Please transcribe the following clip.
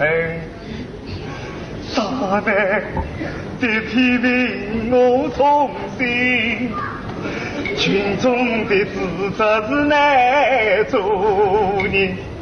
哎，大难的批评我从心，群众的自责是难做人。